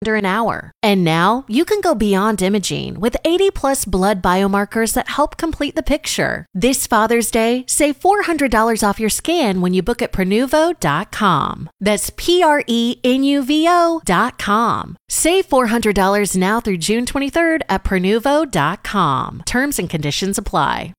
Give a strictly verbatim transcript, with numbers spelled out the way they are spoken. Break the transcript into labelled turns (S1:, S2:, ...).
S1: under an hour. And now you can go beyond imaging with eighty plus blood biomarkers that help complete the picture. This Father's Day, save four hundred dollars off your scan when you book at Prenuvo dot com. That's P R E N U V O dot com. Save four hundred dollars now through June twenty-third at Prenuvo dot com. Terms and conditions apply.